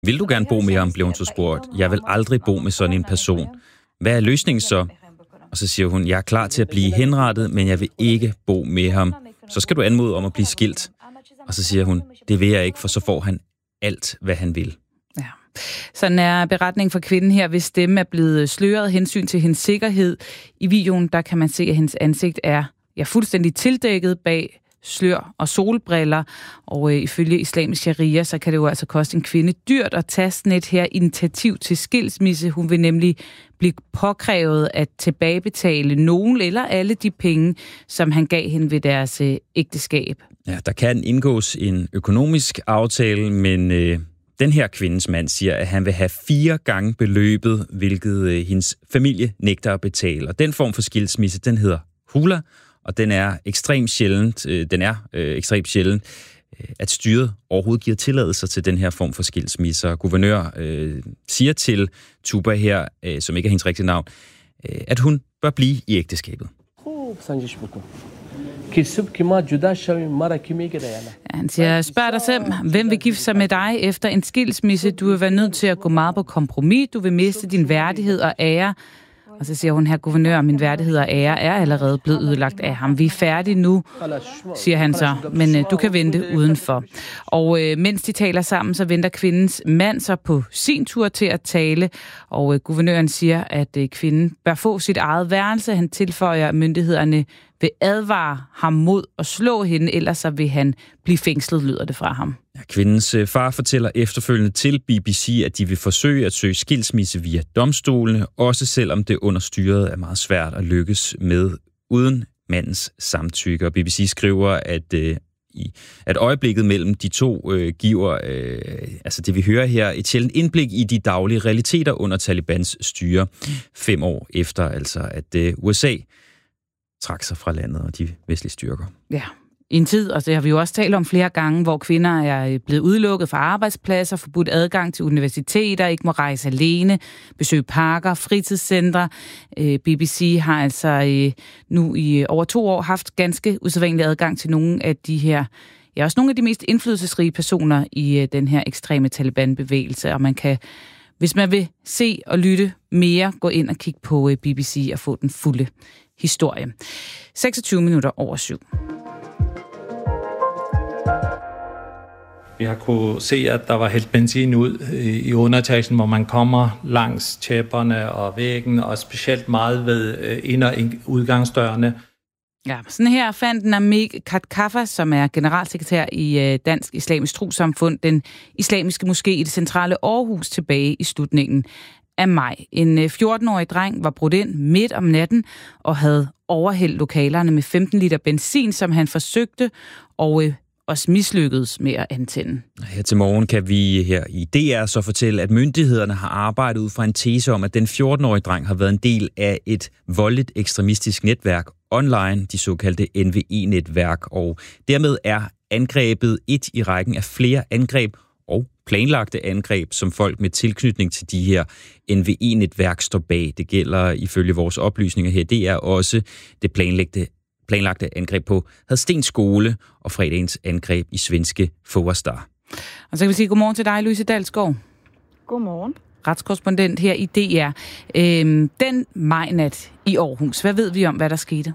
Vil du gerne bo med ham, blev hun så spurgt. Jeg vil aldrig bo med sådan en person. Hvad er løsningen så? Og så siger hun, jeg er klar til at blive henrettet, men jeg vil ikke bo med ham. Så skal du anmode om at blive skilt. Og så siger hun, det vil jeg ikke, for så får han alt, hvad han vil. Ja. Sådan er beretningen for kvinden her, hvis stemme er blevet sløret hensyn til hendes sikkerhed. I videoen, der kan man se, at hendes ansigt er fuldstændig tildækket bag slør og solbriller, og ifølge islamisk sharia, så kan det jo altså koste en kvinde dyrt at tage sådan et her initiativ til skilsmisse. Hun vil nemlig blive påkrævet at tilbagebetale nogen eller alle de penge, som han gav hende ved deres ægteskab. Ja, der kan indgås en økonomisk aftale, men den her kvindes mand siger, at han vil have 4 gange beløbet, hvilket hendes familie nægter at betale. Og den form for skilsmisse, den hedder hula, og den er ekstremt sjældent, at styret overhovedet giver tilladelser til den her form for skilsmisse. Guvernør siger til Tuba her, som ikke er hendes rigtige navn, at hun bør blive i ægteskabet. Han siger, spørg dig selv, hvem vil gifte sig med dig efter en skilsmisse? Du vil være nødt til at gå meget på kompromis. Du vil miste din værdighed og ære. Og så siger hun, her guvernør, min værdighed og ære er allerede blevet ødelagt af ham. Vi er færdige nu, siger han så, men du kan vente udenfor. Og mens de taler sammen, så venter kvindens mand så på sin tur til at tale. Og guvernøren siger, at kvinden bør få sit eget værelse. Han tilføjer, at myndighederne vil advare ham mod at slå hende, ellers så vil han blive fængslet, lyder det fra ham. Ja, kvindens far fortæller efterfølgende til BBC, at de vil forsøge at søge skilsmisse via domstolene, også selvom det under styret er meget svært at lykkes med uden mandens samtykke. Og BBC skriver, at øjeblikket mellem de to giver, altså det vi hører her, et sjældent indblik i de daglige realiteter under Talibans styre 5 år efter, altså at USA trak sig fra landet og de vestlige styrker. Ja, i en tid, og det har vi jo også talt om flere gange, hvor kvinder er blevet udelukket fra arbejdspladser, forbudt adgang til universiteter, ikke må rejse alene, besøge parker, fritidscentre. BBC har altså nu i over 2 år haft ganske usædvanlig adgang til nogle af de her, ja, også nogle af de mest indflydelsesrige personer i den her ekstreme Taliban-bevægelse, og man kan, hvis man vil se og lytte mere, gå ind og kigge på BBC og få den fulde historie. 26 minutter over 7. Vi har kunne se, at der var hældt benzin ud i underetagen, hvor man kommer langs tæpperne og væggen, og specielt meget ved ind- og udgangsdørene. Ja, sådan her fandt Namik Katkafa, som er generalsekretær i Dansk Islamisk Trossamfund, den islamiske moské i det centrale Aarhus tilbage i slutningen af maj. En 14-årig dreng var brudt ind midt om natten og havde overhældt lokalerne med 15 liter benzin, som han forsøgte og også mislykkedes med at antænde. Her til morgen kan vi her i DR så fortælle, at myndighederne har arbejdet ud fra en tese om, at den 14-årige dreng har været en del af et voldeligt ekstremistisk netværk online, de såkaldte NVE-netværk, og dermed er angrebet et i rækken af flere angreb og planlagte angreb, som folk med tilknytning til de her NVE-netværk står bag. Det gælder ifølge vores oplysninger her. Det er også det planlagte angreb på Hadsten Skole og fredagens angreb i svenske Foverstar. Og så kan vi sige godmorgen til dig, Louise Dalsgaard. Godmorgen. Retskorrespondent her i DR. Den majnat i Aarhus, hvad ved vi om, hvad der skete?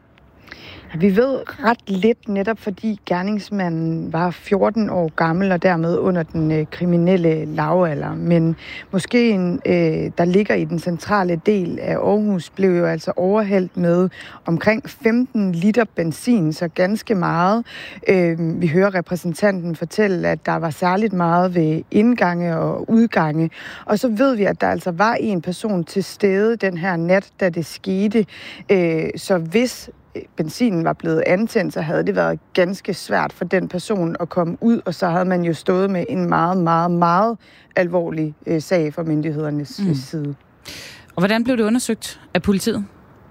Vi ved ret lidt, netop fordi gerningsmanden var 14 år gammel og dermed under den kriminelle lavalder. Men moskeen, der ligger i den centrale del af Aarhus, blev jo altså overhældt med omkring 15 liter benzin, så ganske meget. Vi hører repræsentanten fortælle, at der var særligt meget ved indgange og udgange. Og så ved vi, at der altså var en person til stede den her nat, da det skete. Så hvis benzinen var blevet antændt, så havde det været ganske svært for den person at komme ud, og så havde man jo stået med en meget, meget, meget alvorlig sag fra myndighedernes side. Og hvordan blev det undersøgt af politiet?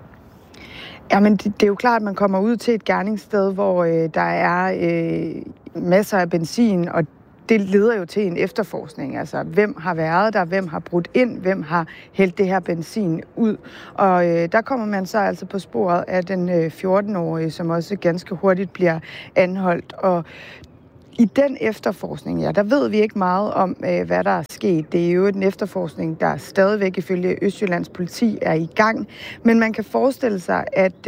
Jamen, det er jo klart, at man kommer ud til et gerningssted, hvor der er masser af benzin, og det leder jo til en efterforskning. Altså, hvem har været der, hvem har brudt ind, hvem har hældt det her benzin ud. Og der kommer man så altså på sporet af den 14-årige, som også ganske hurtigt bliver anholdt. Og I den efterforskning, der ved vi ikke meget om, hvad der er sket. Det er jo en efterforskning, der stadigvæk ifølge Østjyllands politi er i gang. Men man kan forestille sig, at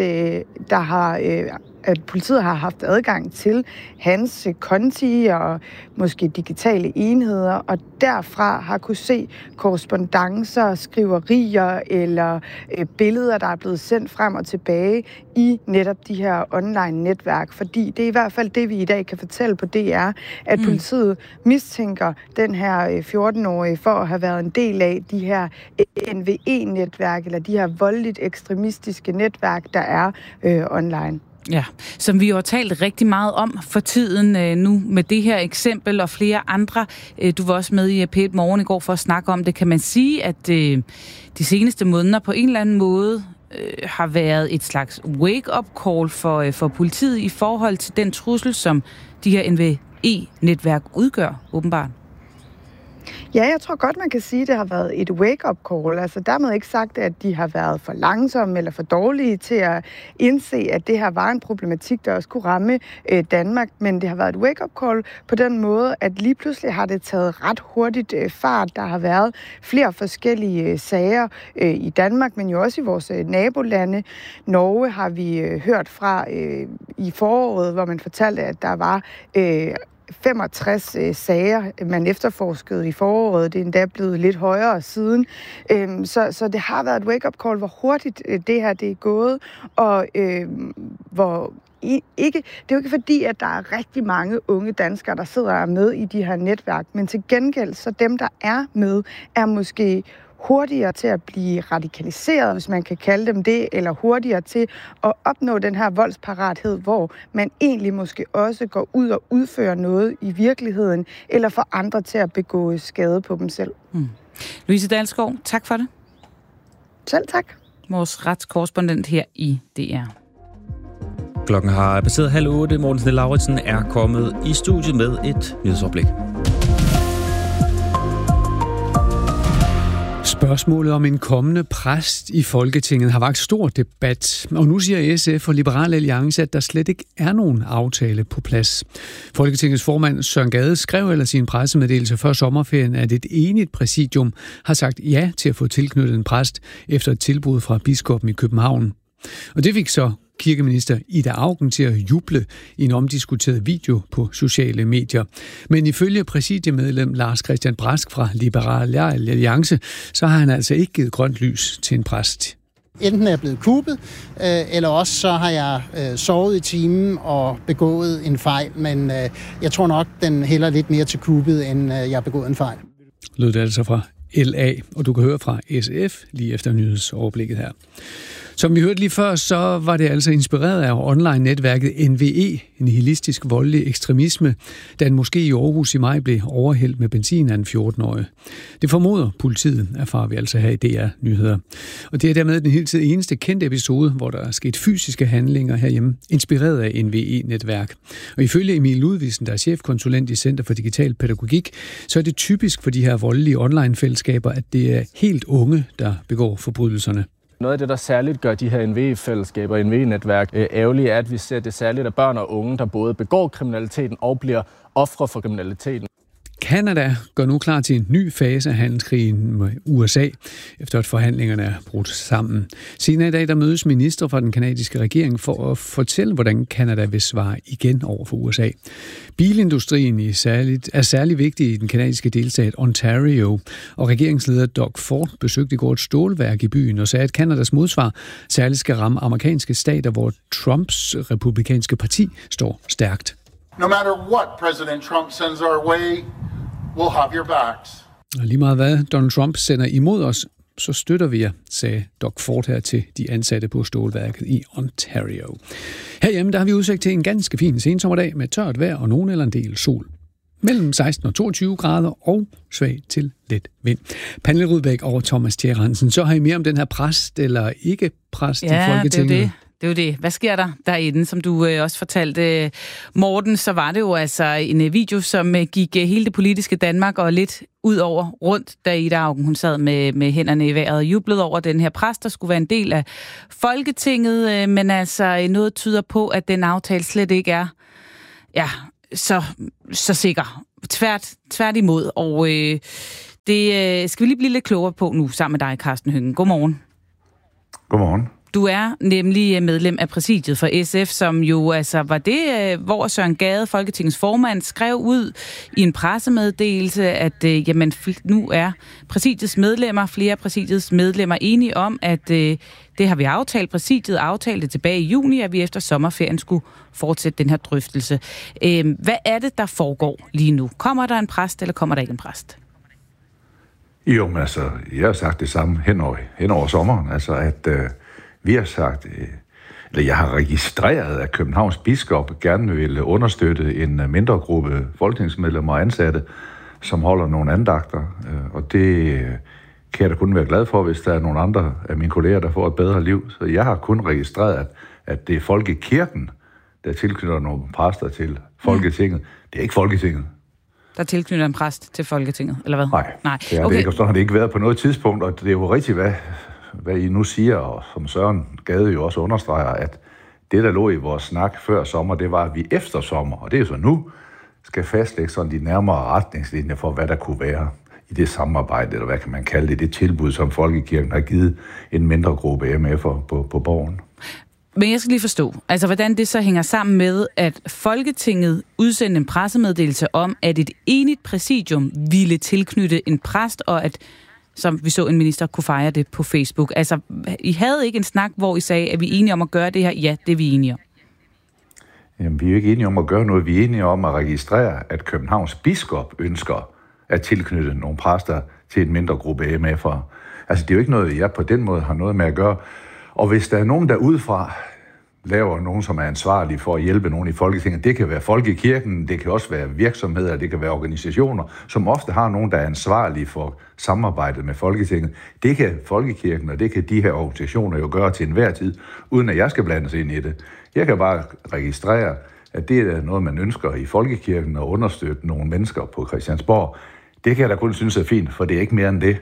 at politiet har haft adgang til hans konti og måske digitale enheder, og derfra har kunne se korrespondancer, skriverier eller billeder, der er blevet sendt frem og tilbage i netop de her online-netværk. Fordi det er i hvert fald det, vi i dag kan fortælle på DR, at politiet mistænker den her 14-årige for at have været en del af de her NVE-netværk, eller de her voldeligt ekstremistiske netværk, der er online. Ja, som vi jo har talt rigtig meget om for tiden nu med det her eksempel og flere andre. Du var også med i P1 Morgen i går for at snakke om det. Kan man sige, at de seneste måneder på en eller anden måde har været et slags wake-up call for politiet i forhold til den trussel, som de her NVE-netværk udgør, åbenbart? Ja, jeg tror godt, man kan sige, at det har været et wake-up call. Altså dermed ikke sagt, at de har været for langsomme eller for dårlige til at indse, at det her var en problematik, der også kunne ramme Danmark. Men det har været et wake-up call på den måde, at lige pludselig har det taget ret hurtigt fart. Der har været flere forskellige sager i Danmark, men jo også i vores nabolande. Norge har vi hørt fra i foråret, hvor man fortalte, at der var 65 sager, man efterforskede i foråret. Det er endda blevet lidt højere siden. Så det har været et wake-up call, hvor hurtigt det her det er gået, og hvor det er jo ikke fordi, at der er rigtig mange unge danskere, der sidder med i de her netværk, men til gengæld, så dem, der er med, er måske hurtigere til at blive radikaliseret, hvis man kan kalde dem det, eller hurtigere til at opnå den her voldsparathed, hvor man egentlig måske også går ud og udfører noget i virkeligheden, eller får andre til at begå skade på dem selv. Louise Dalsgaard, tak for det. Selv tak. Vores retskorrespondent her i DR. Klokken har passeret 7:30. Morten Lauritsen er kommet i studiet med et nyhedsoverblik. Spørgsmålet om en kommende præst i Folketinget har vakt stor debat, og nu siger SF og Liberal Alliance, at der slet ikke er nogen aftale på plads. Folketingets formand Søren Gade skrev ellers i en pressemeddelelse før sommerferien, at et enigt præsidium har sagt ja til at få tilknyttet en præst efter et tilbud fra biskoppen i København. Og det fik så kirkeminister Ida Auken til at juble i en omdiskuteret video på sociale medier. Men ifølge præsidiemedlem Lars Christian Brask fra Liberal Alliance, så har han altså ikke givet grønt lys til en præst. Enten er jeg blevet kuppet, eller også så har jeg sovet i timen og begået en fejl, men jeg tror nok, den hælder lidt mere til kuppet, end jeg har begået en fejl. Lød det altså fra LA, og du kan høre fra SF lige efter nyhedsoverblikket her. Som vi hørte lige før, så var det altså inspireret af online-netværket NVE, nihilistisk voldelig ekstremisme, da en moské i Aarhus i maj blev overhældt med benzin af en 14-årig. Det formoder politiet, erfarer vi altså her i DR Nyheder. Og det er dermed den hele tid eneste kendte episode, hvor der er sket fysiske handlinger herhjemme, inspireret af NVE-netværk. Og ifølge Emil Ludvigsen, der er chefkonsulent i Center for Digital Pædagogik, så er det typisk for de her voldelige online-fællesskaber, at det er helt unge, der begår forbrydelserne. Noget af det, der særligt gør de her NVE-fællesskaber og NVE-netværk ærgerlige, er, at vi ser, at det særligt er børn og unge, der både begår kriminaliteten og bliver ofre for kriminaliteten. Canada går nu klar til en ny fase af handelskrigen med USA, efter at forhandlingerne er brudt sammen. Senere i dag der mødes ministre fra den kanadiske regering for at fortælle, hvordan Canada vil svare igen over for USA. Bilindustrien er særlig vigtig i den kanadiske delstat Ontario, og regeringsleder Doug Ford besøgte i går et stålværk i byen og sagde, at Canadas modsvar særligt skal ramme amerikanske stater, hvor Trumps republikanske parti står stærkt. No matter what President Trump sends our way, we'll have your backs. Og lige meget hvad Donald Trump sender imod os, så støtter vi jer, sagde Doug Ford her til de ansatte på stålværket i Ontario. Herhjemme der har vi udsigt til en ganske fin sensommerdag med tørt vejr og nogen eller en del sol. Mellem 16 og 22 grader og svag til let vind. Pernille Rudbæk og Thomas Tjær Hansen, så har I mere om den her præst eller ikke præst i Folketinget? Ja, det er jo det. Hvad sker der derinde, som du også fortalte, Morten? Så var det jo altså en video, som gik hele det politiske Danmark og lidt ud over rundt, da Ida Auken hun sad med hænderne i vejret og jublede over den her præst, der skulle være en del af Folketinget. Men altså noget tyder på, at den aftale slet ikke er så sikker. Tvært imod. Og det skal vi lige blive lidt klogere på nu sammen med dig, Karsten Hønge. Godmorgen. Godmorgen. Du er nemlig medlem af præsidiet for SF, som jo altså var det, hvor Søren Gade, Folketingets formand, skrev ud i en pressemeddelelse, at jamen, nu er flere af præsidiets medlemmer enige om, at det har vi aftalt. Præsidiet aftalte tilbage i juni, at vi efter sommerferien skulle fortsætte den her drøftelse. Hvad er det, der foregår lige nu? Kommer der en præst, eller kommer der ikke en præst? Jo, men altså, jeg har sagt det samme hen over sommeren, altså at vi har sagt, eller jeg har registreret, at Københavns biskop gerne vil understøtte en mindre gruppe folketingsmedlemmer og ansatte, som holder nogle andagter, og det kan jeg da kun være glad for, hvis der er nogle andre af mine kolleger, der får et bedre liv. Så jeg har kun registreret, at det er folkekirken, der tilknytter nogle præster til Folketinget. Det er ikke Folketinget. Der tilknytter en præst til Folketinget, eller hvad? Nej. Det er okay. Det ikke, og så har det ikke været på noget tidspunkt, og det er jo rigtigt, hvad I nu siger, og som Søren Gade jo også understreger, at det, der lå i vores snak før sommer, det var, at vi efter sommer, og det er så nu, skal fastlægge sådan de nærmere retningslinjer for, hvad der kunne være i det samarbejde, eller hvad kan man kalde det tilbud, som Folkekirken har givet en mindre gruppe MF'er på borgen. Men jeg skal lige forstå, altså hvordan det så hænger sammen med, at Folketinget udsendte en pressemeddelelse om, at et enigt præsidium ville tilknytte en præst, og at, som vi så en minister, kunne fejre det på Facebook. Altså, I havde ikke en snak, hvor I sagde, at vi er enige om at gøre det her? Ja, det er vi enige om. Jamen, vi er jo ikke enige om at gøre noget. Vi er enige om at registrere, at Københavns biskop ønsker at tilknytte nogle præster til en mindre gruppe MF'ere. Altså, det er jo ikke noget, jeg på den måde har noget med at gøre. Og hvis der er nogen, der udefra laver nogen, som er ansvarlige for at hjælpe nogen i Folketinget, det kan være Folkekirken, det kan også være virksomheder, det kan være organisationer, som ofte har nogen, der er ansvarlige for samarbejdet med Folketinget. Det kan Folkekirken, og det kan de her organisationer jo gøre til enhver tid, uden at jeg skal blandes ind i det. Jeg kan bare registrere, at det er noget, man ønsker i Folkekirken at understøtte nogle mennesker på Christiansborg. Det kan jeg da kun synes er fint, for det er ikke mere end det.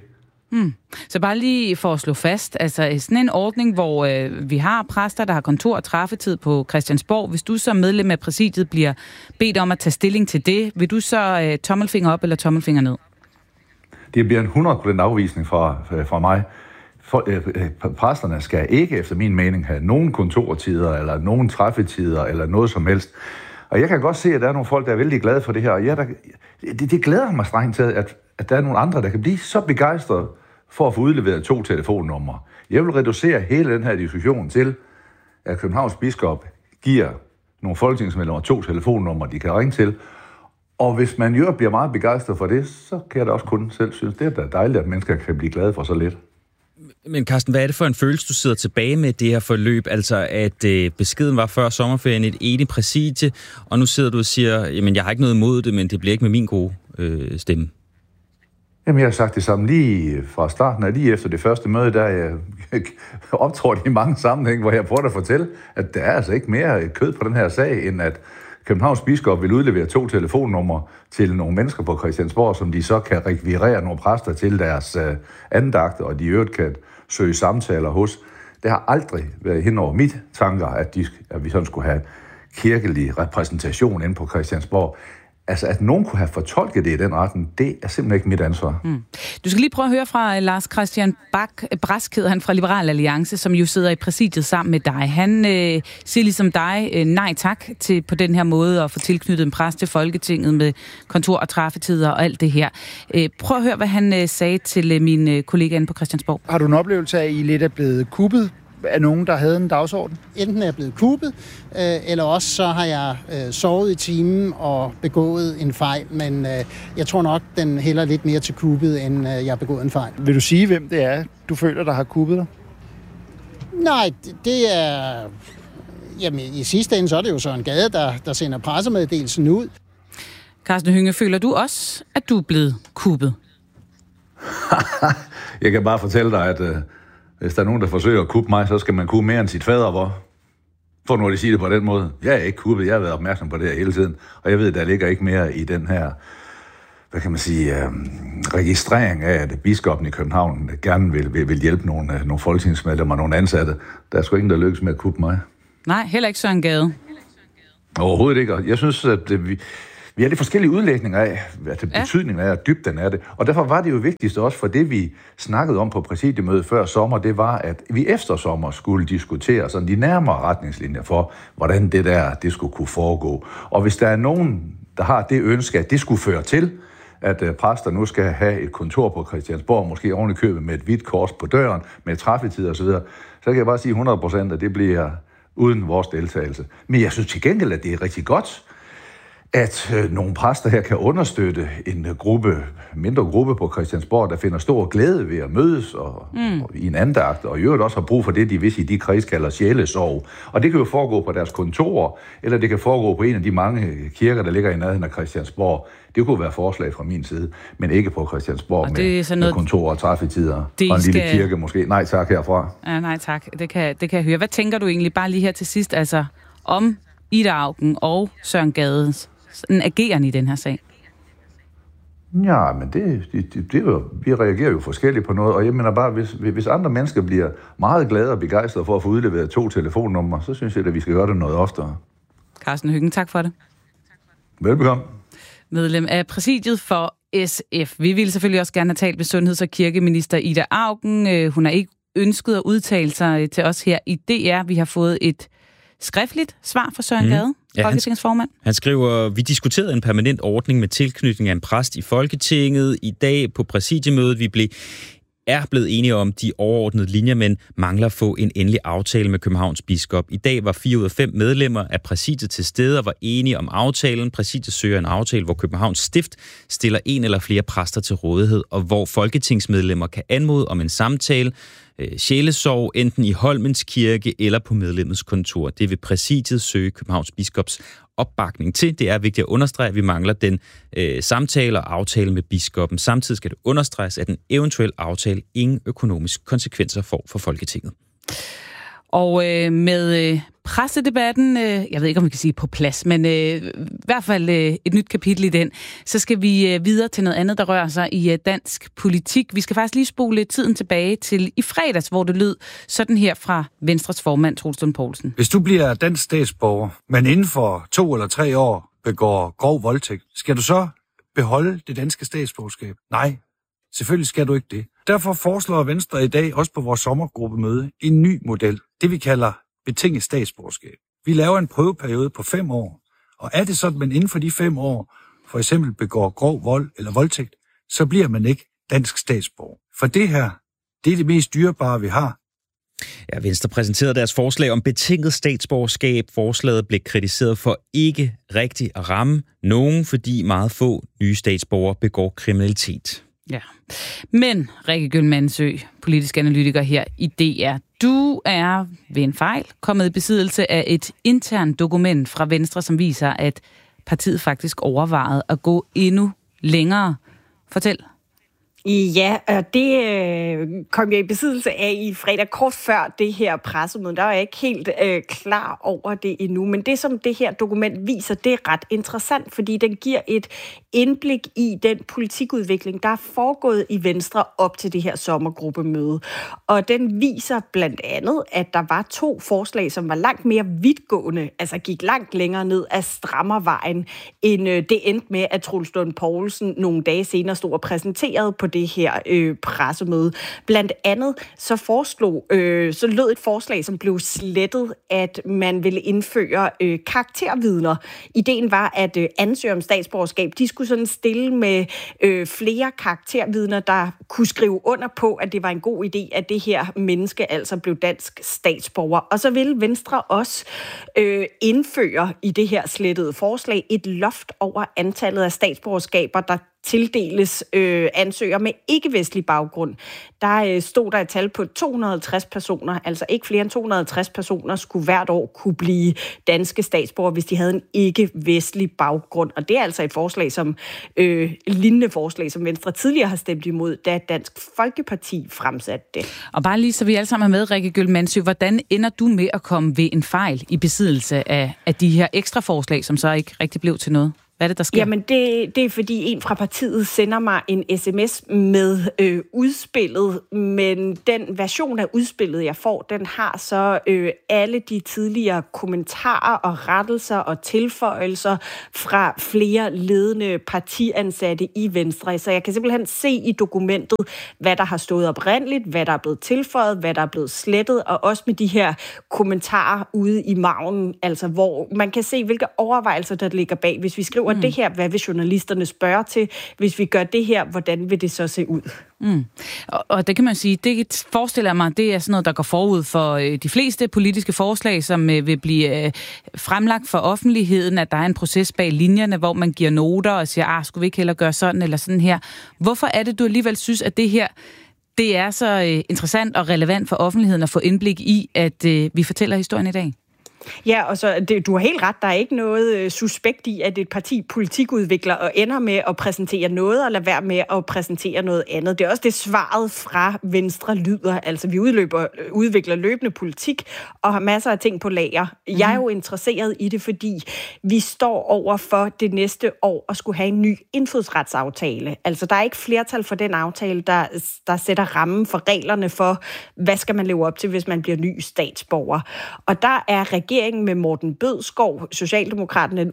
Så bare lige for at slå fast, altså sådan en ordning, hvor vi har præster, der har kontor og træffetid på Christiansborg. Hvis du som medlem af præsidiet bliver bedt om at tage stilling til det, vil du så tommelfinger op eller tommelfinger ned? Det bliver en 100% afvisning fra mig. Præsterne skal ikke, efter min mening, have nogen kontortider eller nogen træffetider eller noget som helst. Og jeg kan godt se, at der er nogle folk, der er vældig glade for det her. Og det glæder mig strengt til, at der er nogle andre, der kan blive så begejstrede for at få udleveret 2 telefonnumre. Jeg vil reducere hele den her diskussion til, at Københavns biskop giver nogle folketingsmedlemmer 2 telefonnumre, de kan ringe til. Og hvis man jo bliver meget begejstret for det, så kan jeg da også kun selv synes, det er da dejligt, at mennesker kan blive glade for så lidt. Men Karsten, hvad er det for en følelse, du sidder tilbage med det her forløb? Altså, at beskeden var før sommerferien et enigt præsidie, og nu sidder du og siger, jamen jeg har ikke noget imod det, men det bliver ikke med min gode stemme. Jamen, jeg har sagt det samme lige fra starten af, lige efter det første møde, der jeg optrådte i mange sammenhænge, hvor jeg prøvede at fortælle, at der er altså ikke mere kød på den her sag, end at Københavns biskop vil udlevere 2 telefonnumre til nogle mennesker på Christiansborg, som de så kan rekvirere nogle præster til deres andagter, og de i øvrigt kan søge samtaler hos. Det har aldrig været hen over mit tanker, at vi sådan skulle have kirkelig repræsentation inde på Christiansborg. Altså, at nogen kunne have fortolket det i den retning, det er simpelthen ikke mit ansvar. Du skal lige prøve at høre fra Lars Christian Brask, hedder han, fra Liberal Alliance, som jo sidder i præsidiet sammen med dig. Han siger ligesom dig nej tak til på den her måde at få tilknyttet en præst til Folketinget med kontor og træffetider og alt det her. Prøv at høre, hvad han sagde til min kollega inde på Christiansborg. Har du en oplevelse af, at I lidt er blevet kuppet af nogen, der havde en dagsorden? Enten er jeg blevet kuppet, eller også så har jeg sovet i timen og begået en fejl, men jeg tror nok, den hælder lidt mere til kuppet, end jeg har begået en fejl. Vil du sige, hvem det er, du føler, der har kuppet dig? Nej, det er... Jamen, i sidste ende, så er det jo Søren Gade, der sender pressemeddelelsen ud. Karsten Hønge, føler du også, at du er blevet kuppet? Jeg kan bare fortælle dig, at hvis der er nogen, der forsøger at kuppe mig, så skal man kuppe mere end sit fader, hvor? For nu at sige det på den måde. Jeg er ikke kuppet, jeg har været opmærksom på det her hele tiden, og jeg ved, der ligger ikke mere i den her, hvad kan man sige, registrering af, at biskoppen i København gerne vil hjælpe nogle folketingsmedlemmer og nogle ansatte. Der er sgu ingen, der lykkes med at kuppe mig. Nej, heller ikke Søren Gade. Overhovedet ikke. Jeg synes, at vi har lidt forskellige udlægninger af, betydningen af og dybden af det. Og derfor var det jo vigtigst også for det, vi snakkede om på præsidiemødet før sommer, det var, at vi efter sommer skulle diskutere sådan de nærmere retningslinjer for, hvordan det skulle kunne foregå. Og hvis der er nogen, der har det ønske, at det skulle føre til, at præster nu skal have et kontor på Christiansborg, måske oven i købet med et hvidt kors på døren, med træffetid osv., så kan jeg bare sige 100%, at det bliver uden vores deltagelse. Men jeg synes til gengæld, at det er rigtig godt, at nogle præster her kan understøtte en mindre gruppe på Christiansborg, der finder stor glæde ved at mødes og i en andagt, og i øvrigt også har brug for det, de hvis i de kreds kalder sjælesorg. Og det kan jo foregå på deres kontor, eller det kan foregå på en af de mange kirker, der ligger i nærheden af Christiansborg. Det kunne være forslag fra min side, men ikke på Christiansborg med kontor og træffetider og en lille kirke måske. Nej tak herfra. Ja, nej tak, det kan jeg høre. Hvad tænker du egentlig bare lige her til sidst, altså om Ida Auken og Søren Gades ageren i den her sag? Ja, men vi reagerer jo forskelligt på noget, og jeg mener bare, hvis andre mennesker bliver meget glade og begejstrede for at få udleveret 2 telefonnumre, så synes jeg, at vi skal gøre det noget oftere. Carsten Hyggen, tak for det. Velbekomme. Medlem af præsidiet for SF. Vi ville selvfølgelig også gerne have talt med sundheds- og kirkeminister Ida Auken. Hun har ikke ønsket at udtale sig til os her i DR. Vi har fået et skriftligt svar fra Søren Gade, Folketingsformand. Han skriver, vi diskuterede en permanent ordning med tilknytning af en præst i Folketinget. I dag på præsidiemødet, vi er blevet enige om de overordnede linjer, men mangler at få en endelig aftale med Københavns biskop. I dag var 4 ud af 5 medlemmer af præsidiet til stede og var enige om aftalen. Præsidiet søger en aftale, hvor Københavns Stift stiller 1 eller flere præster til rådighed, og hvor folketingsmedlemmer kan anmode om en samtale, sjælesorg, enten i Holmens Kirke eller på medlemmets kontor. Det vil præsidiet søge Københavns biskops opbakning til. Det er vigtigt at understrege, at vi mangler den samtale og aftale med biskoppen. Samtidig skal det understreges, at en eventuel aftale ingen økonomiske konsekvenser får for Folketinget. Og med pressedebatten, jeg ved ikke, om vi kan sige på plads, men i hvert fald et nyt kapitel i den, så skal vi videre til noget andet, der rører sig i dansk politik. Vi skal faktisk lige spole tiden tilbage til i fredags, hvor det lød sådan her fra Venstres formand, Troels Lund Poulsen. Hvis du bliver dansk statsborger, men inden for 2 eller 3 år begår grov voldtægt, skal du så beholde det danske statsborgerskab? Nej, selvfølgelig skal du ikke det. Derfor foreslår Venstre i dag, også på vores sommergruppemøde, en ny model. Det vi kalder betinget statsborgerskab. Vi laver en prøveperiode på 5 år. Og er det sådan, at man inden for de 5 år for eksempel begår grov vold eller voldtægt, så bliver man ikke dansk statsborger. For det her, det er det mest dyrebare, vi har. Ja, Venstre præsenterede deres forslag om betinget statsborgerskab. Forslaget blev kritiseret for ikke rigtig at ramme nogen, fordi meget få nye statsborgere begår kriminalitet. Ja, men Rikke Gyldmandsø, politisk analytiker her i DR, du er ved en fejl kommet i besiddelse af et internt dokument fra Venstre, som viser, at partiet faktisk overvejede at gå endnu længere. Fortæl. Ja, og det kom jeg i besiddelse af i fredag, kort før det her pressemøde. Der er jeg ikke helt klar over det endnu, men det, som det her dokument viser, det er ret interessant, fordi den giver et indblik i den politikudvikling, der er foregået i Venstre op til det her sommergruppemøde. Og den viser blandt andet, at der var 2 forslag, som var langt mere vidtgående, altså gik langt længere ned af strammervejen, end det endte med, at Troels Lund Poulsen nogle dage senere stod og præsenterede på det her pressemøde. Blandt andet så lød et forslag, som blev slettet, at man ville indføre karaktervidner. Ideen var, at ansøgere om statsborgerskab, de skulle sådan stille med flere karaktervidner, der kunne skrive under på, at det var en god idé, at det her menneske altså blev dansk statsborger. Og så ville Venstre også indføre i det her slettede forslag et loft over antallet af statsborgerskaber, der tildeles ansøgere med ikke-vestlig baggrund. Der stod der et tal på 250 personer, altså ikke flere end 250 personer skulle hvert år kunne blive danske statsborgere, hvis de havde en ikke-vestlig baggrund. Og det er altså et forslag, som lignende forslag, som Venstre tidligere har stemt imod, da Dansk Folkeparti fremsatte det. Og bare lige så vi alle sammen er med, Rikke Gyldmandsø, hvordan ender du med at komme ved en fejl i besiddelse af de her ekstra forslag, som så ikke rigtig blev til noget? Hvad er det, der sker? Jamen, det er fordi en fra partiet sender mig en sms med udspillet, men den version af udspillet, jeg får, den har så alle de tidligere kommentarer og rettelser og tilføjelser fra flere ledende partiansatte i Venstre. Så jeg kan simpelthen se i dokumentet, hvad der har stået oprindeligt, hvad der er blevet tilføjet, hvad der er blevet slettet, og også med de her kommentarer ude i margen, altså hvor man kan se, hvilke overvejelser, der ligger bag. Hvis vi skriver det her, hvad vil journalisterne spørge til? Hvis vi gør det her, hvordan vil det så se ud? Og det kan man sige, det forestiller mig, det er sådan noget, der går forud for de fleste politiske forslag, som vil blive fremlagt for offentligheden, at der er en proces bag linjerne, hvor man giver noter og siger, skulle vi ikke hellere gøre sådan eller sådan her? Hvorfor er det, du alligevel synes, at det her, det er så interessant og relevant for offentligheden at få indblik i, at vi fortæller historien i dag? Ja, og så du har helt ret, der er ikke noget suspekt i, at et parti politikudvikler og ender med at præsentere noget, og lade være med at præsentere noget andet. Det er også det svaret fra Venstre lyder. Altså, vi udvikler løbende politik og har masser af ting på lager. Jeg er jo interesseret i det, fordi vi står over for det næste år at skulle have en ny indfødsretsaftale. Altså, der er ikke flertal for den aftale, der sætter rammen for reglerne for, hvad skal man leve op til, hvis man bliver ny statsborger. Og der er regeringen med Morten Bødskov, Socialdemokraten,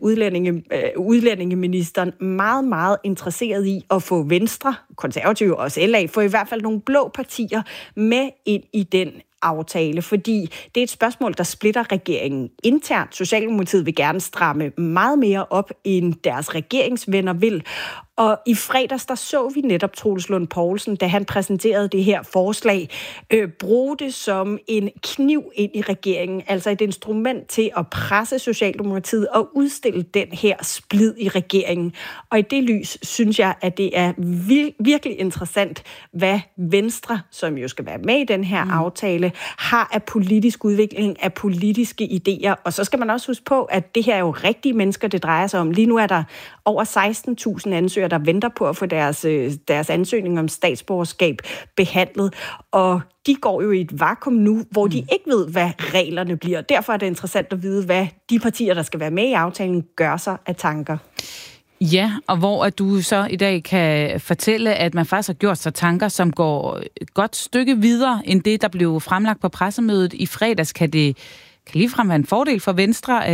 udlændingeministeren, meget, meget interesseret i at få Venstre, Konservative og også LA, få i hvert fald nogle blå partier med ind i den aftale, fordi det er et spørgsmål, der splitter regeringen internt. Socialdemokratiet vil gerne stramme meget mere op, end deres regeringsvenner vil. Og i fredags, der så vi netop Troels Lund Poulsen, da han præsenterede det her forslag, bruge det som en kniv ind i regeringen, altså et instrument til at presse Socialdemokratiet og udstille den her splid i regeringen. Og i det lys synes jeg, at det er virkelig interessant, hvad Venstre, som jo skal være med i den her aftale, har af politisk udvikling, af politiske idéer. Og så skal man også huske på, at det her er jo rigtige mennesker, det drejer sig om. Lige nu er der over 16.000 ansøgere, der venter på at få deres ansøgning om statsborgerskab behandlet. Og de går jo i et vakuum nu, hvor de ikke ved, hvad reglerne bliver. Derfor er det interessant at vide, hvad de partier, der skal være med i aftalen, gør sig af tanker. Ja, og hvor at du så i dag kan fortælle, at man faktisk har gjort sig tanker, som går et godt stykke videre end det, der blev fremlagt på pressemødet i fredags. Kan ligefrem være en fordel for Venstre,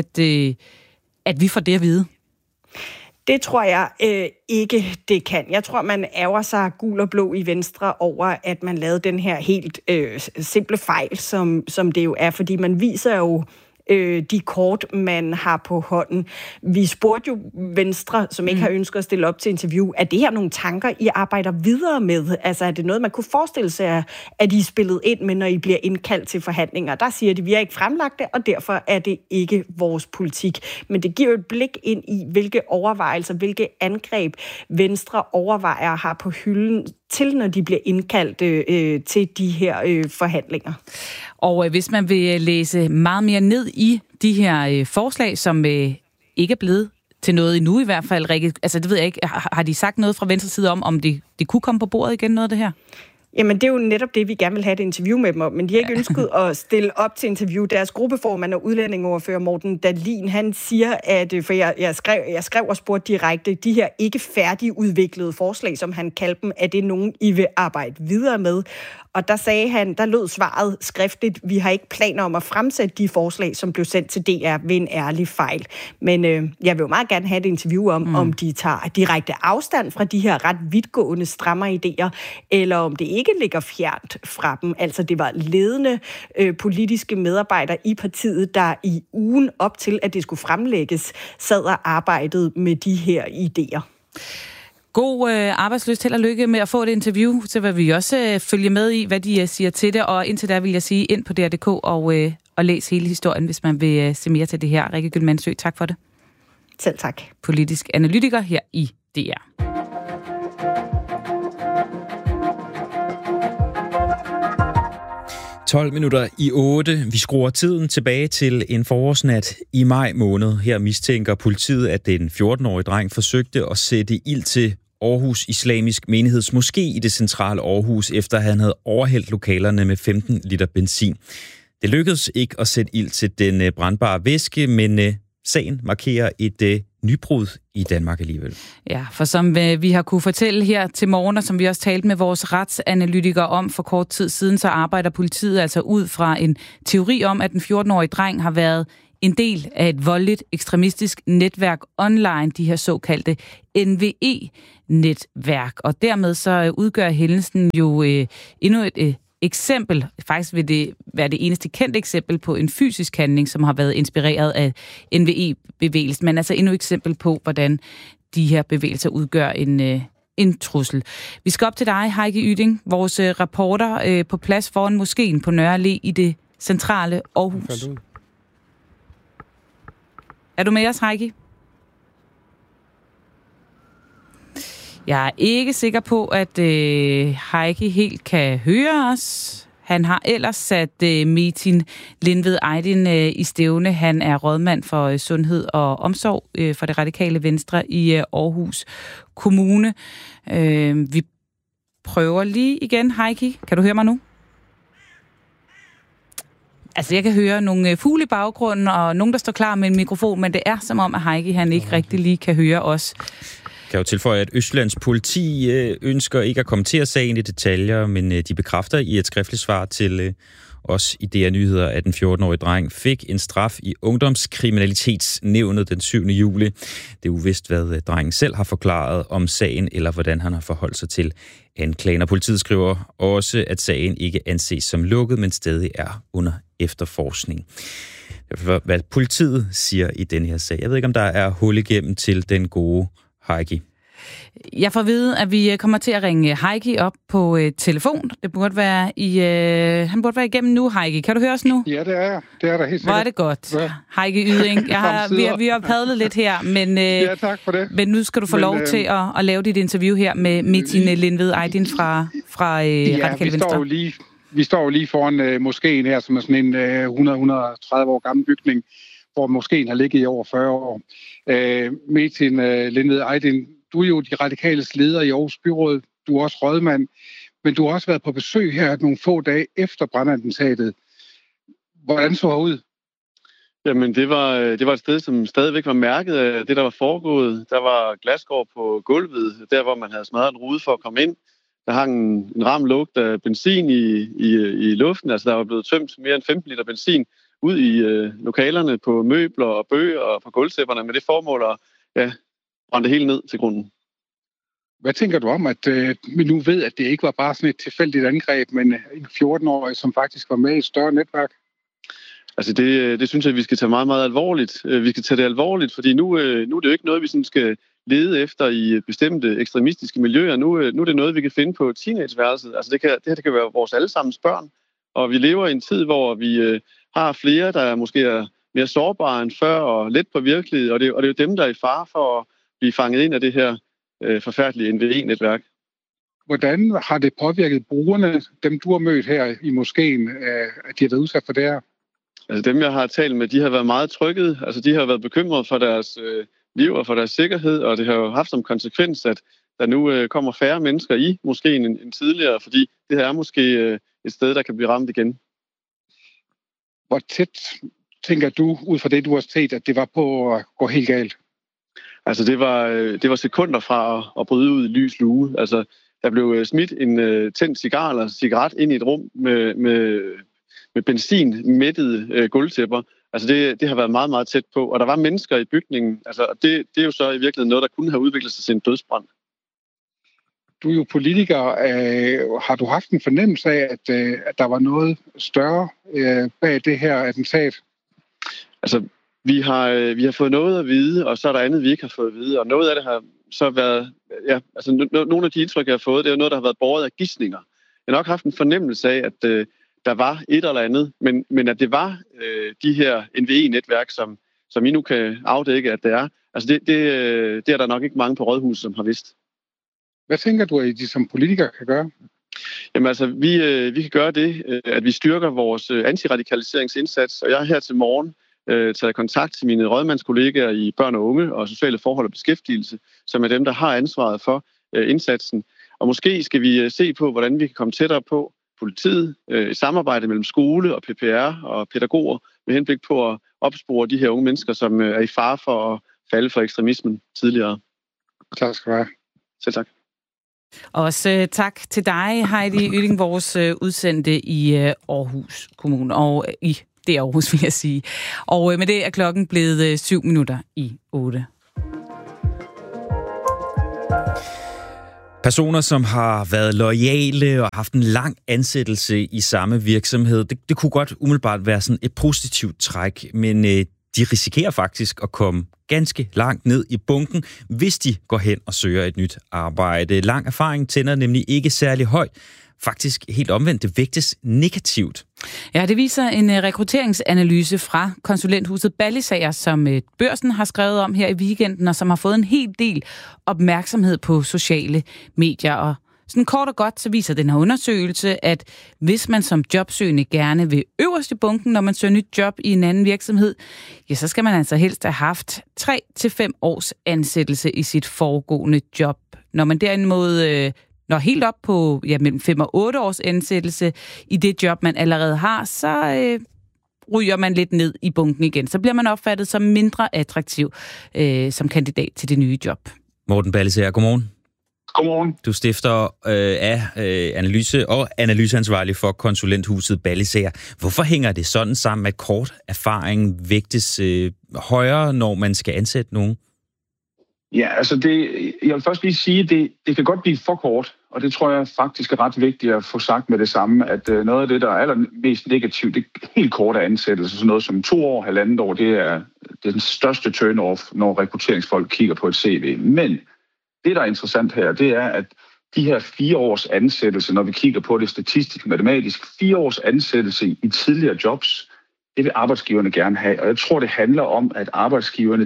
at vi får det at vide? Det tror jeg ikke, det kan. Jeg tror, man ærger sig gul og blå i Venstre over, at man lavede den her helt simple fejl, som det jo er, fordi man viser jo de kort, man har på hånden. Vi spurgte jo Venstre, som ikke har ønsket at stille op til interview, er det her nogle tanker, I arbejder videre med? Altså er det noget, man kunne forestille sig, at I spillet ind med, når I bliver indkaldt til forhandlinger? Der siger de, vi har ikke fremlagt det, og derfor er det ikke vores politik. Men det giver et blik ind i, hvilke overvejelser, hvilke angreb Venstre overvejer har på hylden til, når de bliver indkaldt til de her forhandlinger. Og hvis man vil læse meget mere ned i de her forslag, som ikke er blevet til noget endnu i hvert fald, Rikke, altså det ved jeg ikke, har de sagt noget fra Venstres side om det kunne komme på bordet igen, noget af det her? Jamen, det er jo netop det, vi gerne vil have et interview med dem om, men de har ikke ønsket at stille op til interview. Deres gruppeformand og udlændingeordfører Morten Dahlin, han siger, at, for jeg skrev og spurgte direkte, de her ikke færdigudviklede forslag, som han kaldte dem, er det nogen, I vil arbejde videre med? Og der sagde han, der lød svaret skriftligt, vi har ikke planer om at fremsætte de forslag, som blev sendt til DR ved en ærlig fejl. Men jeg vil jo meget gerne have et interview om de tager direkte afstand fra de her ret vidtgående stramme idéer, eller om det ikke ligger fjernt fra dem. Altså det var ledende politiske medarbejdere i partiet, der i ugen op til, at det skulle fremlægges, sad og arbejdede med de her idéer. God arbejdsløst, held og lykke med at få et interview, så vil vi også følge med i, hvad de siger til det, og indtil der vil jeg sige ind på DR.dk og læs hele historien, hvis man vil se mere til det her. Rikke Gyldmandsø, tak for det. Selv tak. Politisk analytiker her i DR. i 8. Vi skruer tiden tilbage til en forårsnat i maj måned. Her mistænker politiet, at den 14-årige dreng forsøgte at sætte ild til Aarhus Islamisk Menighedsmoské i det centrale Aarhus, efter han havde overhældt lokalerne med 15 liter benzin. Det lykkedes ikke at sætte ild til den brandbare væske, men sagen markerer et nybrud i Danmark alligevel. Ja, for som vi har kunne fortælle her til morgen, og som vi også talte med vores retsanalytikere om for kort tid siden, så arbejder politiet altså ud fra en teori om, at den 14-årige dreng har været en del af et voldeligt ekstremistisk netværk online, de her såkaldte NVE-netværk. Og dermed så udgør hændelsen jo endnu et eksempel, faktisk vil det være det eneste kendte eksempel på en fysisk handling, som har været inspireret af NVE-bevægelsen, men altså endnu et eksempel på, hvordan de her bevægelser udgør en trussel. Vi skal op til dig, Heike Yding, vores reporter på plads foran moskeen på Nørre Allé i det centrale Aarhus. Er du med os, Heike? Jeg er ikke sikker på, at Heike helt kan høre os. Han har ellers sat Metin Lindved Aydin i stævne. Han er rådmand for sundhed og omsorg for det radikale Venstre i Aarhus Kommune. Vi prøver lige igen. Heike, kan du høre mig nu? Altså, jeg kan høre nogle fugle i baggrunden, og nogen, der står klar med en mikrofon, men det er som om, at Heike han ikke rigtig lige kan høre os. Jeg kan jo tilføje, at Østjyllands politi ønsker ikke at kommentere sagen i detaljer, men de bekræfter i et skriftligt svar til os i DR Nyheder, at den 14-årige dreng fik en straf i ungdomskriminalitetsnævnet den 7. juli. Det er uvist, hvad drengen selv har forklaret om sagen, eller hvordan han har forholdt sig til anklagen. Og politiet skriver også, at sagen ikke anses som lukket, men stadig er under efterforskning. Hvad politiet siger i den her sag. Jeg ved ikke, om der er hul igennem til den gode Heike. Jeg får at vide, at vi kommer til at ringe Heike op på telefon. Det burde være han burde være igennem nu, Heike. Kan du høre os nu? Ja, det er jeg. Det er der helt sikkert. Hvor er det godt. Ja. Heike Yding. Vi har padlet lidt her, men, ja, tak for det. Men nu skal du få lov til at lave dit interview her med Metin Lindved Aydin fra Radikale Venstre. Vi står jo lige foran moskeen her, som er sådan en 100-130 år gammel bygning, hvor moskeen har ligget i over 40 år. Metin Lindved Aydin, du er jo de radikales leder i Aarhus Byråd. Du er også rådmand, men du har også været på besøg her nogle få dage efter brandattentatet. Hvordan så det ud? Jamen, det var et sted, som stadigvæk var mærket af det, der var foregået. Der var glasskår på gulvet, der hvor man havde smadret en rude for at komme ind. Der hang en ram lugt af benzin i luften. Altså, der var blevet tømt mere end 15 liter benzin ud i lokalerne på møbler og bøger og på gulvtæpperne med det formål at brænde det hele ned til grunden. Hvad tænker du om, at vi nu ved, at det ikke var bare sådan et tilfældigt angreb, men en 14-årig, som faktisk var med i et større netværk? Altså det synes jeg, vi skal tage meget, meget alvorligt. Vi skal tage det alvorligt, fordi nu er det jo ikke noget, vi sådan skal lede efter i bestemte ekstremistiske miljøer. Nu er det noget, vi kan finde på teenageværelset. Altså det her kan være vores allesammens børn, og vi lever i en tid, hvor vi har flere, der måske er mere sårbare end før og let på virkelighed, og det er jo dem, der er i fare for at blive fanget ind af det her forfærdelige NVE-netværk. Hvordan har det påvirket brugerne, dem du har mødt her i moskeen, at de har været udsat for det her? Altså dem, jeg har talt med, de har været meget trykket. Altså de har været bekymrede for deres liv og for deres sikkerhed, og det har jo haft som konsekvens, at der nu kommer færre mennesker i moskeen end tidligere, fordi det her er måske et sted, der kan blive ramt igen. Hvor tæt tænker du, ud fra det, du har set, at det var på at gå helt galt? Altså det var sekunder fra at bryde ud i lys lue. Altså der blev smidt en tændt cigar eller cigaret ind i et rum med benzin-mættede gulvtæpper. Altså det har været meget, meget tæt på. Og der var mennesker i bygningen. Altså det er jo så i virkeligheden noget, der kunne have udviklet sig til en dødsbrand. Du er jo politiker. Har du haft en fornemmelse af, at der var noget større bag det her attentat? Altså vi har fået noget at vide, og så er der andet, vi ikke har fået at vide. Og noget af det har så været... Ja, altså nogle af de indtryk, jeg har fået, det er noget, der har været båret af gidsninger. Jeg har nok haft en fornemmelse af, at der var et eller andet, men at det var de her NVE-netværk, som I nu kan afdække, at det er. Altså det er der nok ikke mange på Rådhuset, som har vidst. Hvad tænker du, at de som politikere kan gøre? Jamen altså, vi kan gøre det, at vi styrker vores antiradikaliseringsindsats, og jeg har her til morgen taget kontakt til mine rådmandskollegaer i børn og unge og sociale forhold og beskæftigelse, som er dem, der har ansvaret for indsatsen. Og måske skal vi se på, hvordan vi kan komme tættere på politiet, i samarbejde mellem skole og PPR og pædagoger, med henblik på at opspore de her unge mennesker, som er i fare for at falde for ekstremismen tidligere. Tak skal du have. Selv tak. Også tak til dig, Heidi Ylling, vores udsendte i Aarhus Kommune, og det er Aarhus, vil jeg sige. Og med det er klokken blevet 7:07. Personer, som har været loyale og haft en lang ansættelse i samme virksomhed, det kunne godt umiddelbart være sådan et positivt træk, men de risikerer faktisk at komme ganske langt ned i bunken, hvis de går hen og søger et nyt arbejde. Lang erfaring tænder nemlig ikke særlig højt. Faktisk helt omvendt, det vægtes negativt. Ja, det viser en rekrutteringsanalyse fra konsulenthuset Ballisager, som Børsen har skrevet om her i weekenden, og som har fået en hel del opmærksomhed på sociale medier. Og sådan kort og godt, så viser den her undersøgelse, at hvis man som jobsøgende gerne vil øverst i bunken, når man søger nyt job i en anden virksomhed, ja, så skal man altså helst have haft 3 til 5 års ansættelse i sit foregående job. Når man derimod når helt op på mellem 5 og 8 års ansættelse i det job, man allerede har, så ryger man lidt ned i bunken igen. Så bliver man opfattet som mindre attraktiv som kandidat til det nye job. Morten Ballisager, godmorgen. Godmorgen. Du stifter af analyse og analyseansvarlig for konsulenthuset Ballisager. Hvorfor hænger det sådan sammen, at kort erfaring vægtes højere, når man skal ansætte nogen? Ja, altså jeg vil først lige sige, at det kan godt blive for kort, og det tror jeg faktisk er ret vigtigt at få sagt med det samme, at noget af det, der er allermest negativt, det er helt korte ansættelser, sådan noget som 2 år, 1,5 år, det er den største turn-off, når rekrutteringsfolk kigger på et CV. Men det, der er interessant her, det er, at de her 4 års ansættelse, når vi kigger på det statistisk matematisk, 4 års ansættelse i tidligere jobs, det vil arbejdsgiverne gerne have. Og jeg tror, det handler om, at arbejdsgiverne,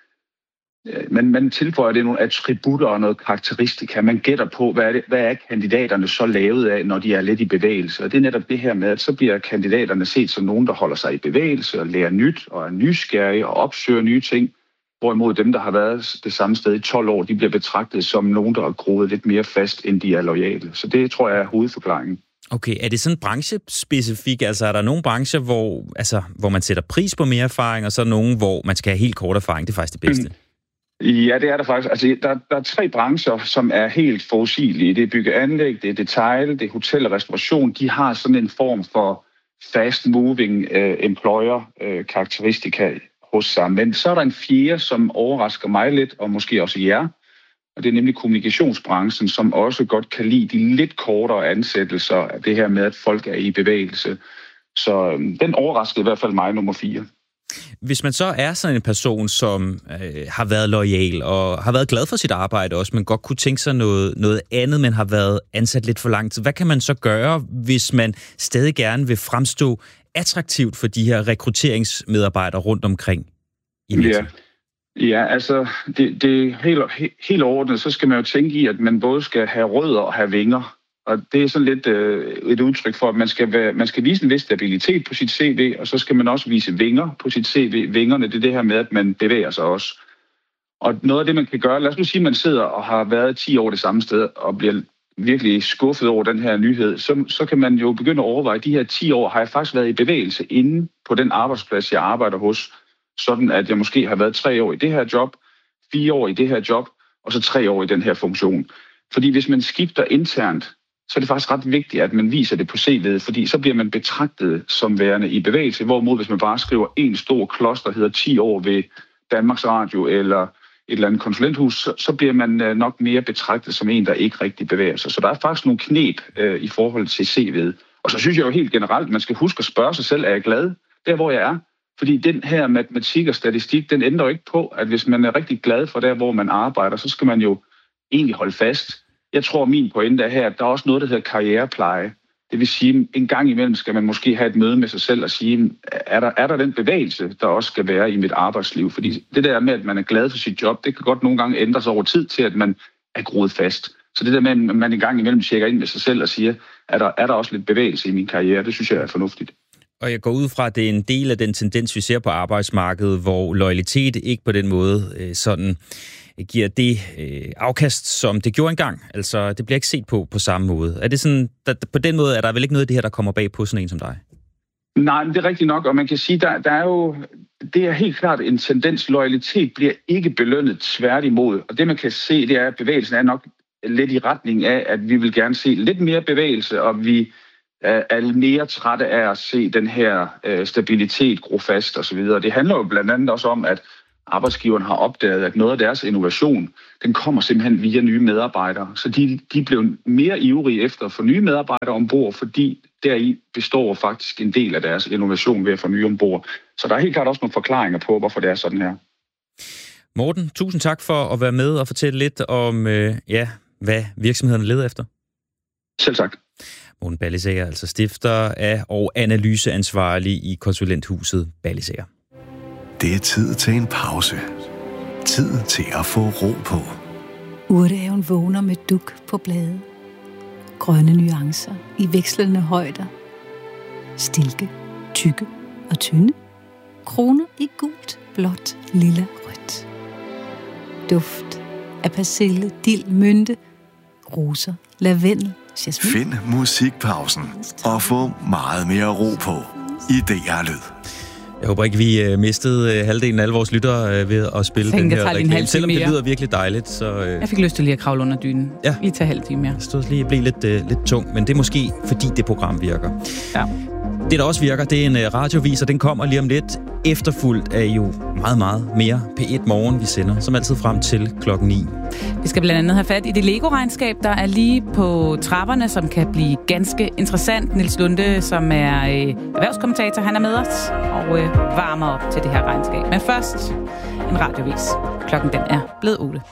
man tilføjer det nogle attributter og noget karakteristika. Man gætter på, hvad er kandidaterne så lavet af, når de er lidt i bevægelse. Og det er netop det her med, at så bliver kandidaterne set som nogen, der holder sig i bevægelse og lærer nyt og er nysgerrige og opsøger nye ting. Hvorimod dem, der har været det samme sted i 12 år, de bliver betragtet som nogen, der er groet lidt mere fast, end de er loyale. Så det tror jeg er hovedforklaringen. Okay, er det sådan branchespecifik? Altså er der nogle brancher, hvor man sætter pris på mere erfaring, og så nogle, hvor man skal have helt kort erfaring? Det er faktisk det bedste. Ja, det er der faktisk. Altså, der er 3 brancher, som er helt forudsigelige. Det er byggeanlæg, det er detail, det er hotel og restauration. De har sådan en form for fast-moving employer-karakteristika hos sig. Men så er der en 4, som overrasker mig lidt, og måske også jer. Og det er nemlig kommunikationsbranchen, som også godt kan lide de lidt kortere ansættelser af det her med, at folk er i bevægelse. Så den overraskede i hvert fald mig, nummer 4. Hvis man så er sådan en person, som har været loyal og har været glad for sit arbejde også, men godt kunne tænke sig noget andet, men har været ansat lidt for lang tid, hvad kan man så gøre, hvis man stadig gerne vil fremstå attraktivt for de her rekrutteringsmedarbejdere rundt omkring i virksomheden? Ja, altså det er helt overordnet, så skal man jo tænke i, at man både skal have rødder og have vinger. Og det er sådan lidt et udtryk for, at man skal vise en vis stabilitet på sit CV, og så skal man også vise vinger på sit CV. Vingerne, det er det her med, at man bevæger sig også. Og noget af det, man kan gøre, lad os nu sige, at man sidder og har været 10 år det samme sted, og bliver virkelig skuffet over den her nyhed, så kan man jo begynde at overveje, at de her 10 år har jeg faktisk været i bevægelse inde på den arbejdsplads, jeg arbejder hos, sådan at jeg måske har været 3 år i det her job, 4 år i det her job, og så 3 år i den her funktion. Fordi hvis man skifter internt, så er det faktisk ret vigtigt, at man viser det på CV'et, fordi så bliver man betragtet som værende i bevægelse, hvorimod hvis man bare skriver en stor klods, der hedder 10 år ved Danmarks Radio eller et eller andet konsulenthus, så bliver man nok mere betragtet som en, der ikke rigtig bevæger sig. Så der er faktisk nogle knep i forhold til CV'et. Og så synes jeg jo helt generelt, at man skal huske at spørge sig selv, er jeg glad der, hvor jeg er? Fordi den her matematik og statistik, den ændrer jo ikke på, at hvis man er rigtig glad for der, hvor man arbejder, så skal man jo egentlig holde fast. Jeg tror, min pointe er her, at der er også noget, der hedder karrierepleje. Det vil sige, en gang imellem skal man måske have et møde med sig selv og sige, er der den bevægelse, der også skal være i mit arbejdsliv? Fordi det der med, at man er glad for sit job, det kan godt nogle gange ændre sig over tid til, at man er groet fast. Så det der med, at man en gang imellem tjekker ind med sig selv og siger, er der også lidt bevægelse i min karriere, det synes jeg er fornuftigt. Og jeg går ud fra, at det er en del af den tendens, vi ser på arbejdsmarkedet, hvor loyalitet ikke på den måde sådan giver det afkast, som det gjorde engang. Altså, det bliver ikke set på samme måde. Er det sådan, på den måde er der vel ikke noget af det her, der kommer bag på sådan en som dig? Nej, men det er rigtigt nok, og man kan sige, der er jo, det er helt klart en tendens. Loyalitet bliver ikke belønnet, tværtimod. Og det man kan se, det er, at bevægelsen er nok lidt i retning af, at vi vil gerne se lidt mere bevægelse, og vi er mere trætte af at se den her stabilitet gro fast osv. Det handler jo blandt andet også om, at arbejdsgiveren har opdaget, at noget af deres innovation, den kommer simpelthen via nye medarbejdere. Så de blev mere ivrige efter at få nye medarbejdere ombord, fordi deri består faktisk en del af deres innovation ved at få nye ombord. Så der er helt klart også nogle forklaringer på, hvorfor det er sådan her. Morten, tusind tak for at være med og fortælle lidt om, hvad virksomhederne leder efter. Selv tak. Morten Ballesager, altså stifter af og analyseansvarlig i konsulenthuset Ballesager. Det er tid til en pause. Tid til at få ro på. Urtehaven vågner med duk på blade. Grønne nuancer i vekslende højder. Stilke, tykke og tynde. Kroner i gult, blåt, lilla, rødt. Duft af persille, dild, mynte, roser, lavendel, jasmin. Find musikpausen og få meget mere ro på i DR Lyd. Jeg håber ikke, vi mistede halvdelen af alle vores lyttere ved at spille den her reklame. Selvom det lyder virkelig dejligt. Så, Jeg fik lyst til lige at kravle under dynen. Ja. Lige tage halv time mere. Det stod lige at blive lidt tung, men det er måske, fordi det program virker. Ja. Det, der også virker, det er en radiovis, og den kommer lige om lidt. Efterfulgt af jo meget, meget mere P1 Morgen, vi sender, som altid frem til 9:00. Vi skal blandt andet have fat i det Lego-regnskab, der er lige på trapperne, som kan blive ganske interessant. Niels Lunde, som er erhvervskommentator, han er med os og varmer op til det her regnskab. Men først en radiovis. Klokken den er blevet 8.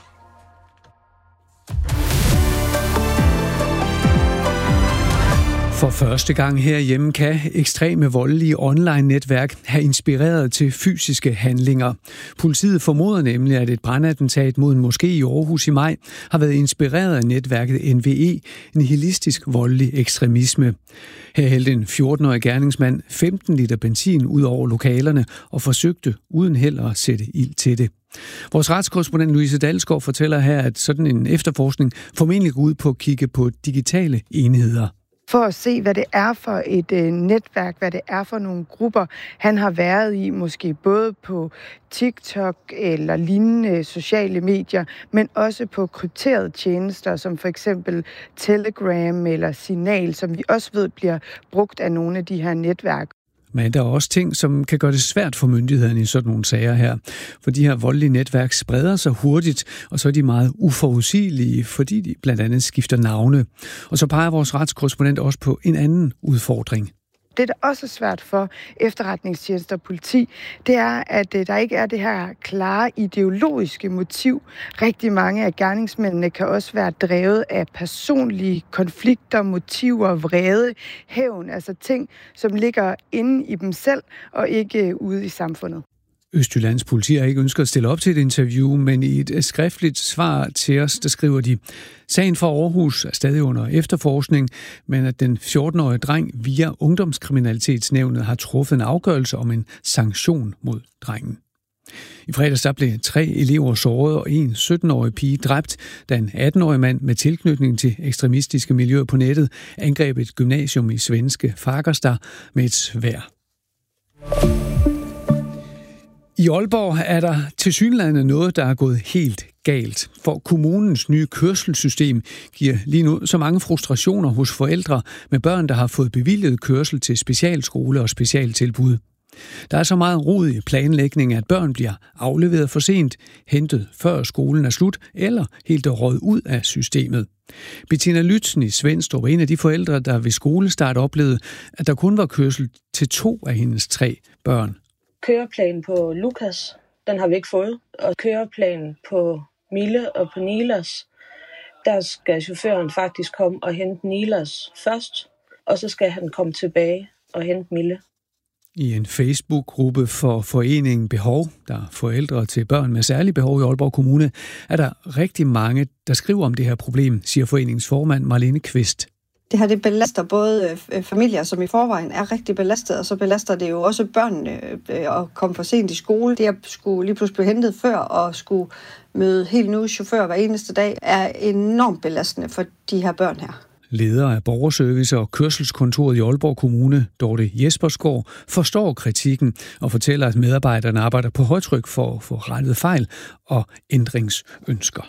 For første gang herhjemme kan ekstreme voldelige online-netværk have inspireret til fysiske handlinger. Politiet formoder nemlig, at et brandattentat mod en moské i Aarhus i maj har været inspireret af netværket NVE, nihilistisk voldelig ekstremisme. Her hældte en 14-årig gerningsmand 15 liter benzin ud over lokalerne og forsøgte uden held at sætte ild til det. Vores retskorrespondent Louise Dalsgaard fortæller her, at sådan en efterforskning formentlig går ud på at kigge på digitale enheder. For at se, hvad det er for et netværk, hvad det er for nogle grupper, han har været i, måske både på TikTok eller lignende sociale medier, men også på krypterede tjenester, som for eksempel Telegram eller Signal, som vi også ved bliver brugt af nogle af de her netværk. Men der er også ting, som kan gøre det svært for myndighederne i sådan nogle sager her. For de her voldelige netværk spreder sig hurtigt, og så er de meget uforudsigelige, fordi de blandt andet skifter navne. Og så peger vores retskorrespondent også på en anden udfordring. Det, der også er svært for efterretningstjenester og politi, det er, at der ikke er det her klare ideologiske motiv. Rigtig mange af gerningsmændene kan også være drevet af personlige konflikter, motiver, vrede, hævn, altså ting, som ligger inde i dem selv og ikke ude i samfundet. Østjyllands politi har ikke ønsket at stille op til et interview, men i et skriftligt svar til os, der skriver de: sagen for Aarhus er stadig under efterforskning, men at den 14-årige dreng via Ungdomskriminalitetsnævnet har truffet en afgørelse om en sanktion mod drengen. I fredags der blev 3 elever såret og en 17-årig pige dræbt, da en 18-årig mand med tilknytning til ekstremistiske miljøer på nettet angreb et gymnasium i svenske Fagersta med et sværd. I Aalborg er der tilsyneladende noget, der er gået helt galt. For kommunens nye kørselssystem giver lige nu så mange frustrationer hos forældre med børn, der har fået bevilget kørsel til specialskole og specialtilbud. Der er så meget rod i planlægningen, at børn bliver afleveret for sent, hentet før skolen er slut, eller helt røget ud af systemet. Bettina Lytzen i Svendstrup er en af de forældre, der ved skolestart oplevede, at der kun var kørsel til 2 af hendes 3 børn. Køreplanen på Lukas, den har vi ikke fået. Og køreplanen på Mille og på Nilas, der skal chaufføren faktisk komme og hente Nilas først, og så skal han komme tilbage og hente Mille. I en Facebook-gruppe for foreningen Behov, der er forældre til børn med særlige behov i Aalborg Kommune, er der rigtig mange, der skriver om det her problem, siger foreningens formand Marlene Kvist. Det her det belaster både familier, som i forvejen er rigtig belastet, og så belaster det jo også børnene at komme for sent i skole. Det at skulle lige pludselig blive hentet før og skulle møde helt nye chauffører hver eneste dag, er enormt belastende for de her børn her. leder af borgerservice og kørselskontoret i Aalborg Kommune, Dorte Jespersgaard, forstår kritikken og fortæller, at medarbejderne arbejder på højtryk for at få rettet fejl og ændringsønsker.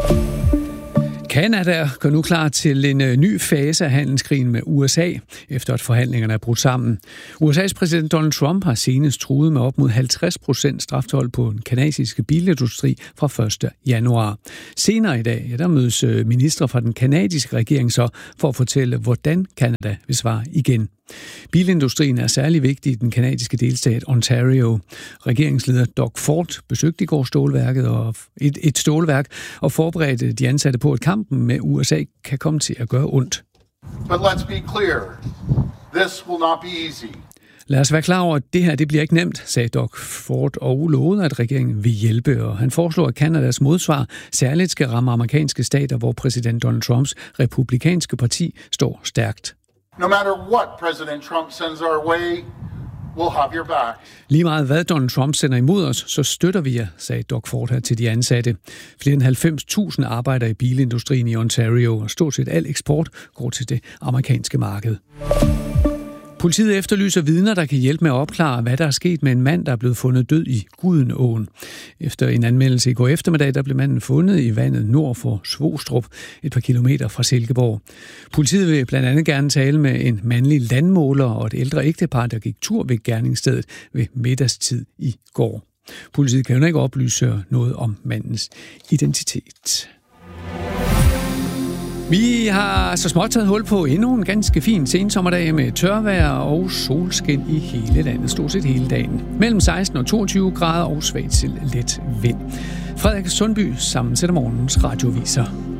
Canada går nu klar til en ny fase af handelskrigen med USA, efter at forhandlingerne er brudt sammen. USA's præsident Donald Trump har senest truet med op mod 50% straftold på den kanadiske bilindustri fra 1. januar. Senere i dag, der mødes ministre fra den kanadiske regering så for at fortælle, hvordan Canada vil svare igen. Bilindustrien er særlig vigtig i den kanadiske delstat Ontario. Regeringsleder Doug Ford besøgte i går stålværket og et stålværk og forberedte de ansatte på, at kampen med USA kan komme til at gøre ondt. But let's be clear. This will not be easy. Lad os være klar over, at det her det bliver ikke nemt, sagde Doug Ford og lovede, at regeringen vil hjælpe. Og han foreslår, at Kanadas modsvar særligt skal ramme amerikanske stater, hvor præsident Donald Trumps republikanske parti står stærkt. No matter what President Trump sends our way, we'll have your back. Lige meget hvad Donald Trump sender imod os, så støtter vi jer, sagde Doug Ford her til de ansatte. Flere end 90.000 arbejder i bilindustrien i Ontario, og stort set al eksport går til det amerikanske marked. Politiet efterlyser vidner, der kan hjælpe med at opklare, hvad der er sket med en mand, der er blevet fundet død i Gudenåen. Efter en anmeldelse i går eftermiddag, der blev manden fundet i vandet nord for Svostrup, et par kilometer fra Silkeborg. Politiet vil blandt andet gerne tale med en mandlig landmåler og et ældre ægtepar, der gik tur ved gerningsstedet ved middagstid i går. Politiet kan jo ikke oplyse noget om mandens identitet. Vi har så småt taget hul på endnu en ganske fin sensommerdag med tørvejr og solskin i hele landet, stort set hele dagen. Mellem 16 og 22 grader og svagt til let vind. Frederik Sundby sammensætter morgens radioviser.